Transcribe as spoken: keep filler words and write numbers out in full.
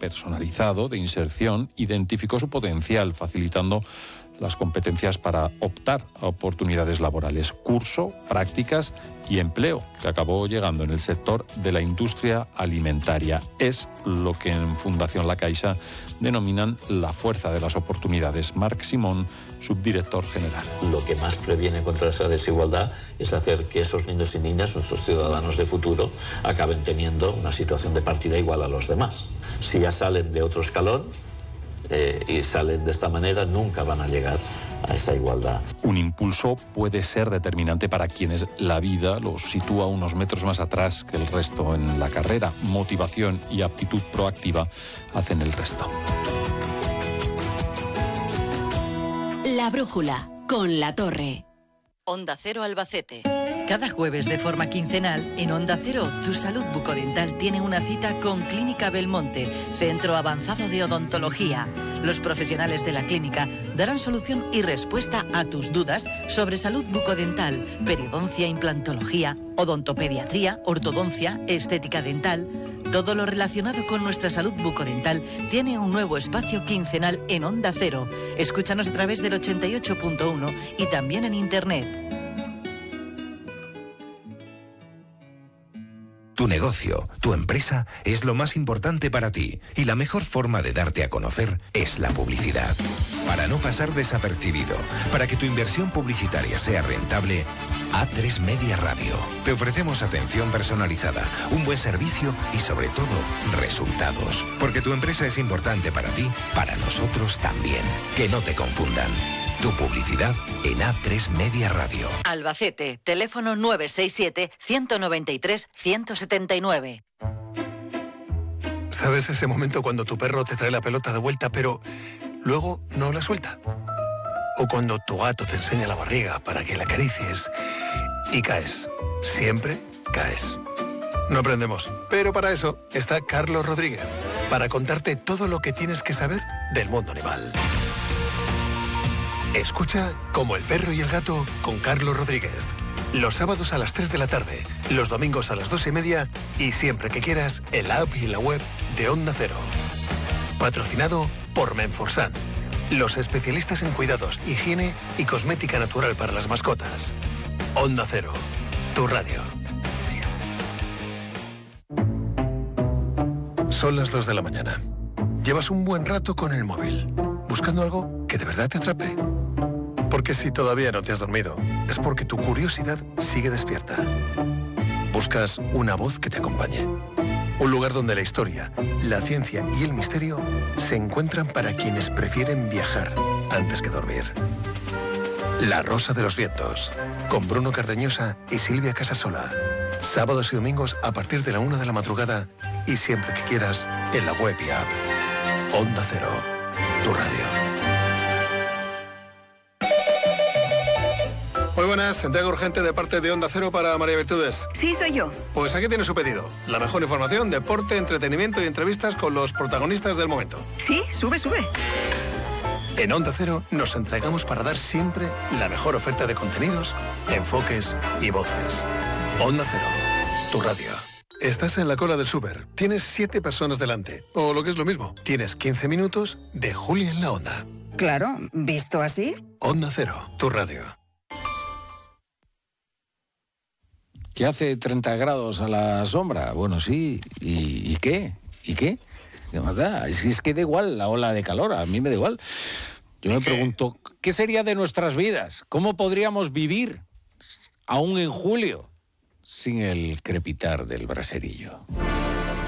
personalizado de inserción identificó su potencial, facilitando las competencias para optar a oportunidades laborales, curso, prácticas y empleo, que acabó llegando en el sector de la industria alimentaria. Es lo que en Fundación La Caixa denominan la fuerza de las oportunidades. Marc Simón, subdirector general. Lo que más previene contra esa desigualdad es hacer que esos niños y niñas, nuestros ciudadanos de futuro, acaben teniendo una situación de partida igual a los demás. Si ya salen de otro escalón, Eh, y salen de esta manera, nunca van a llegar a esa igualdad. Un impulso puede ser determinante para quienes la vida los sitúa unos metros más atrás que el resto en la carrera. Motivación y aptitud proactiva hacen el resto. La brújula, con La Torre. Onda Cero Albacete. Cada jueves de forma quincenal, en Onda Cero, tu salud bucodental tiene una cita con Clínica Belmonte, centro avanzado de odontología. Los profesionales de la clínica darán solución y respuesta a tus dudas sobre salud bucodental, periodoncia, implantología, odontopediatría, ortodoncia, estética dental. Todo lo relacionado con nuestra salud bucodental tiene un nuevo espacio quincenal en Onda Cero. Escúchanos a través del ochenta y ocho punto uno y también en Internet. Tu negocio, tu empresa, es lo más importante para ti y la mejor forma de darte a conocer es la publicidad. Para no pasar desapercibido, para que tu inversión publicitaria sea rentable, A tres Media Radio. Te ofrecemos atención personalizada, un buen servicio y sobre todo, resultados. Porque tu empresa es importante para ti, para nosotros también. Que no te confundan. Tu publicidad en A tres Media Radio. Albacete, teléfono nueve seis siete, uno nueve tres, uno siete nueve. ¿Sabes ese momento cuando tu perro te trae la pelota de vuelta, pero luego no la suelta? O cuando tu gato te enseña la barriga para que la acaricies y caes. Siempre caes. No aprendemos, pero para eso está Carlos Rodríguez, para contarte todo lo que tienes que saber del mundo animal. Escucha Como el perro y el gato con Carlos Rodríguez. Los sábados a las tres de la tarde, los domingos a las dos y media y siempre que quieras en la app y en la web de Onda Cero. Patrocinado por Menforsan, los especialistas en cuidados, higiene y cosmética natural para las mascotas. Onda Cero, tu radio. Son las dos de la mañana. Llevas un buen rato con el móvil, buscando algo que de verdad te atrape. Porque si todavía no te has dormido, es porque tu curiosidad sigue despierta. Buscas una voz que te acompañe. Un lugar donde la historia, la ciencia y el misterio se encuentran para quienes prefieren viajar antes que dormir. La Rosa de los Vientos, con Bruno Cardeñosa y Silvia Casasola. Sábados y domingos a partir de la una de la madrugada y siempre que quieras en la web y app. Onda Cero, tu radio. Muy buenas, entrega urgente de parte de Onda Cero para María Virtudes. Sí, soy yo. Pues aquí tiene su pedido. La mejor información, deporte, entretenimiento y entrevistas con los protagonistas del momento. Sí, sube, sube. En Onda Cero nos entregamos para dar siempre la mejor oferta de contenidos, enfoques y voces. Onda Cero, tu radio. Estás en la cola del súper, tienes siete personas delante, o lo que es lo mismo, tienes quince minutos de Julia en la Onda. Claro, ¿visto así? Onda Cero, tu radio. ¿Qué hace treinta grados a la sombra? Bueno, sí, ¿y, y qué? ¿Y qué? De verdad, es, es que da igual la ola de calor, a mí me da igual. Yo me pregunto, ¿qué sería de nuestras vidas? ¿Cómo podríamos vivir, aún en julio, sin el crepitar del braserillo?